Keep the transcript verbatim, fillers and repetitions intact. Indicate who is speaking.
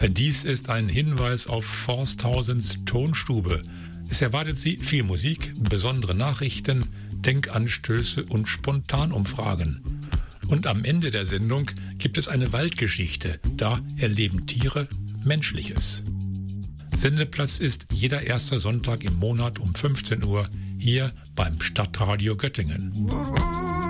Speaker 1: Dies ist ein Hinweis auf Forsthausens Tonstube. Es erwartet Sie viel Musik, besondere Nachrichten, Denkanstöße und Spontanumfragen. Und am Ende der Sendung gibt es eine Waldgeschichte. Da erleben Tiere Menschliches. Sendeplatz ist jeder erste Sonntag im Monat um fünfzehn Uhr hier beim Stadtradio Göttingen.